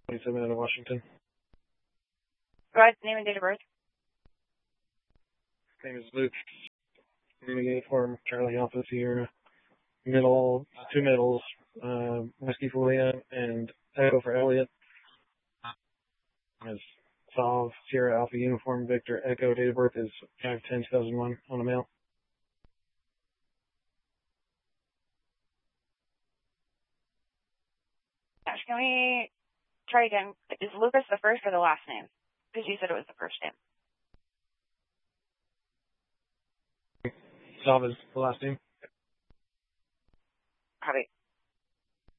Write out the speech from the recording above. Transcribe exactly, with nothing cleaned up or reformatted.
twenty-seven out of Washington. Go ahead, name and date of birth. Name is Luke. Uniform, Charlie Alpha Sierra. Middle, two middles, uh, Whiskey for Leon and Echo for Elliot. Is Solve, Sierra Alpha Uniform, Victor Echo. Date of birth is five ten two thousand one on the mail. Gosh, can we try again? Is Lucas the first or the last name? Because you said it was the first name. Solve is the last name. Copy.